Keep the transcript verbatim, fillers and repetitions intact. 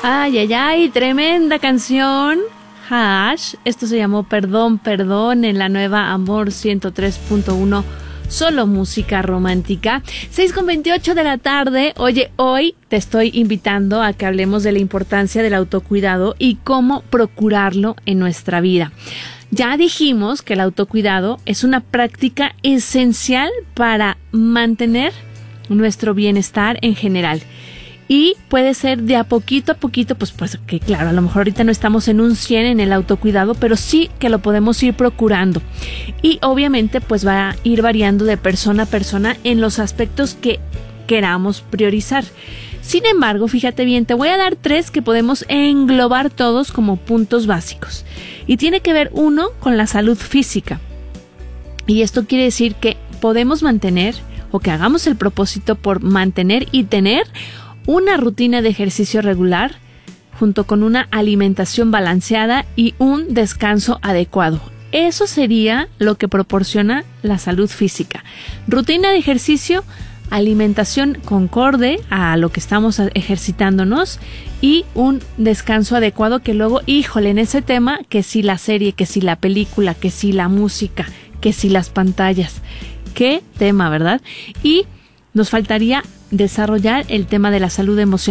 Ay, ay, ay, tremenda canción. Hash, esto se llamó Perdón, Perdón en la nueva Amor ciento tres punto uno, solo música romántica. seis con veintiocho de la tarde. Oye, hoy te estoy invitando a que hablemos de la importancia del autocuidado y cómo procurarlo en nuestra vida. Ya dijimos que el autocuidado es una práctica esencial para mantener nuestro bienestar en general. Y puede ser de a poquito a poquito, pues, pues que claro, a lo mejor ahorita no estamos en un cien en el autocuidado, pero sí que lo podemos ir procurando. Y obviamente pues va a ir variando de persona a persona en los aspectos que queramos priorizar. Sin embargo, fíjate bien, te voy a dar tres que podemos englobar todos como puntos básicos. Y tiene que ver uno con la salud física. Y esto quiere decir que podemos mantener o que hagamos el propósito por mantener y tener una rutina de ejercicio regular junto con una alimentación balanceada y un descanso adecuado. Eso sería lo que proporciona la salud física. Rutina de ejercicio, alimentación concorde a lo que estamos ejercitándonos y un descanso adecuado que luego, híjole, en ese tema, que si la serie, que si la película, que si la música, que si las pantallas. Qué tema, ¿verdad? Y nos faltaría desarrollar el tema de la salud emocional